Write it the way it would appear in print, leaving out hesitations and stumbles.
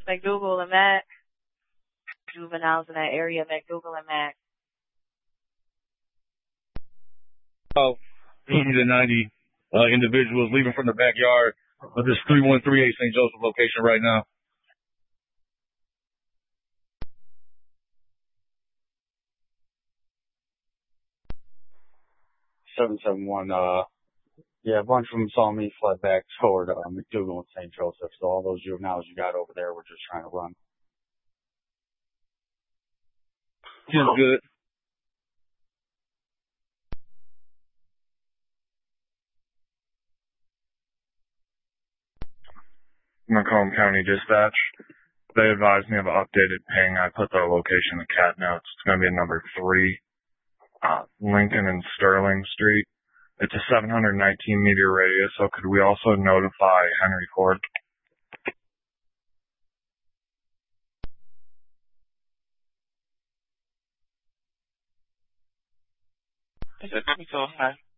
McDougal and Mac. Juveniles in that area, McDougal and Mac. Oh, 80 to 90 individuals leaving from the backyard of this 3138 St. Joseph location right now. Yeah, a bunch of them saw me, fled back toward McDougal and St. Joseph. So all those juveniles you got over there were just trying to run. Just good. Macomb County Dispatch. They advised me of an updated ping. I put the location in the cat notes. It's going to be number 3, Lincoln and Sterling Street. It's a 719 meter radius, so could we also notify Henry Ford? Is it so high?